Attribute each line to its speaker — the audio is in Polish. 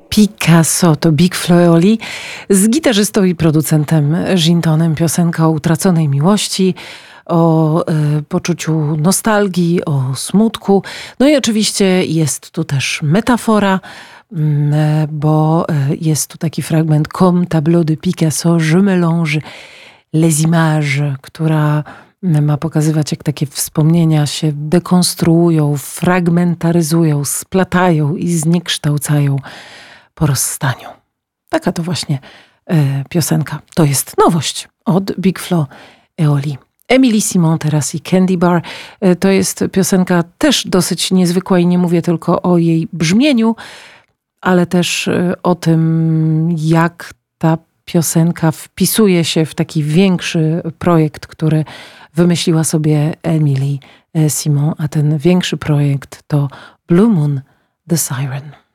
Speaker 1: Picasso to Big Flo e Oli z gitarzystą i producentem Gintonem. Piosenka o utraconej miłości, o poczuciu nostalgii, o smutku. No i oczywiście jest tu też metafora, bo jest tu taki fragment Comme tableau de Picasso, je mélange les images, która ma pokazywać, jak takie wspomnienia się dekonstruują, fragmentaryzują, splatają i zniekształcają po rozstaniu. Taka to właśnie piosenka. To jest nowość od Big Flo e Oli. Emily Simon teraz i Candy Bar. To jest piosenka też dosyć niezwykła i nie mówię tylko o jej brzmieniu, ale też o tym, jak ta piosenka wpisuje się w taki większy projekt, który wymyśliła sobie Emily Simon, a ten większy projekt to Blue Moon The Siren.